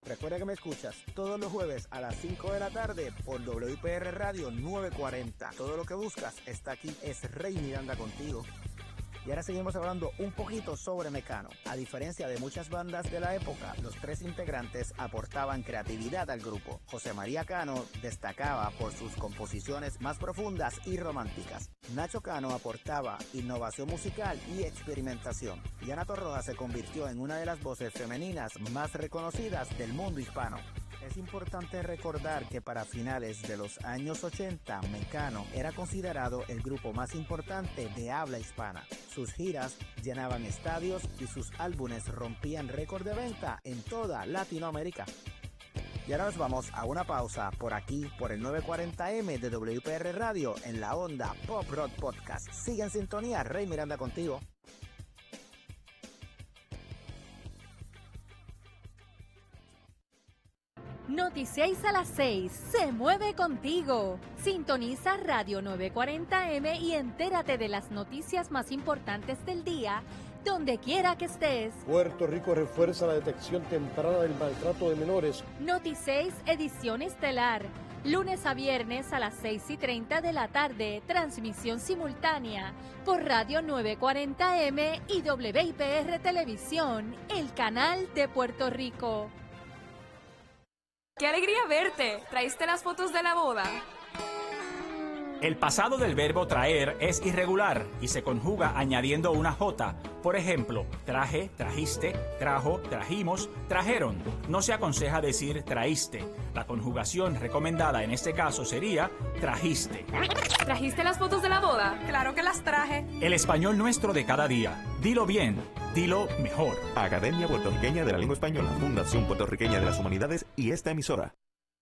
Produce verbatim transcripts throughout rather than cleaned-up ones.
Recuerda que me escuchas todos los jueves a las cinco de la tarde por W I P R Radio novecientos cuarenta. Todo lo que buscas está aquí, es Rey Miranda contigo. Y ahora seguimos hablando un poquito sobre Mecano. A diferencia de muchas bandas de la época, los tres integrantes aportaban creatividad al grupo. José María Cano destacaba por sus composiciones más profundas y románticas. Nacho Cano aportaba innovación musical y experimentación. Y Ana Torroja se convirtió en una de las voces femeninas más reconocidas del mundo hispano. Es importante recordar que para finales de los años ochenta, Mecano era considerado el grupo más importante de habla hispana. Sus giras llenaban estadios y sus álbumes rompían récord de venta en toda Latinoamérica. Y ahora nos vamos a una pausa por aquí, por el novecientos cuarenta eme de W I P R Radio en la onda Pop Rock Podcast. Sigue en sintonía, Rey Miranda contigo. Noti seis a las seis, se mueve contigo. Sintoniza Radio novecientos cuarenta eme y entérate de las noticias más importantes del día, donde quiera que estés. Puerto Rico refuerza la detección temprana del maltrato de menores. Noti seis, edición estelar. Lunes a viernes a las seis y treinta de la tarde, transmisión simultánea por Radio novecientos cuarenta eme y W I P R Televisión, el canal de Puerto Rico. ¡Qué alegría verte! ¿Traíste las fotos de la boda? El pasado del verbo traer es irregular y se conjuga añadiendo una J. Por ejemplo, traje, trajiste, trajo, trajimos, trajeron. No se aconseja decir traíste. La conjugación recomendada en este caso sería trajiste. ¿Trajiste las fotos de la boda? ¡Claro que las traje! El español nuestro de cada día. Dilo bien, dilo mejor. Academia Puertorriqueña de la Lengua Española, Fundación Puertorriqueña de las Humanidades y esta emisora.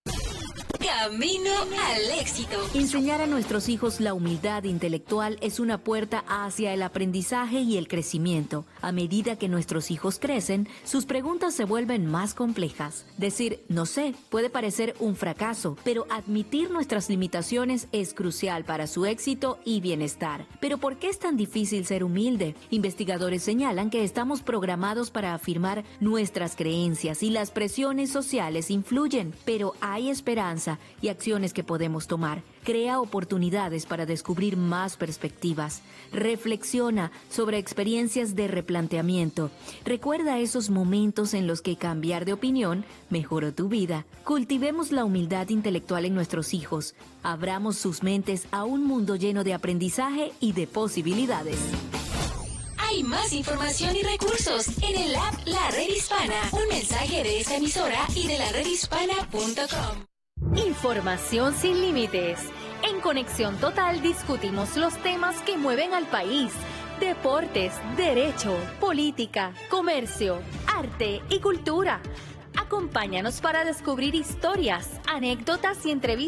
Camino al éxito. Enseñar a nuestros hijos la humildad intelectual es una puerta hacia el aprendizaje y el crecimiento. A medida que nuestros hijos crecen, sus preguntas se vuelven más complejas. Decir no sé puede parecer un fracaso, pero admitir nuestras limitaciones es crucial para su éxito y bienestar. ¿Pero por qué es tan difícil ser humilde? Investigadores señalan que estamos programados para afirmar nuestras creencias y las presiones sociales influyen, pero hay esperanza y acciones que podemos tomar. Crea oportunidades para descubrir más perspectivas. Reflexiona sobre experiencias de replanteamiento. Recuerda esos momentos en los que cambiar de opinión mejoró tu vida. Cultivemos la humildad intelectual en nuestros hijos. Abramos sus mentes a un mundo lleno de aprendizaje y de posibilidades. Hay más información y recursos en el app La Red Hispana. Un mensaje de esta emisora y de la red hispana punto com. Información sin límites. En Conexión Total discutimos los temas que mueven al país. Deportes, derecho, política, comercio, arte y cultura. Acompáñanos para descubrir historias, anécdotas y entrevistas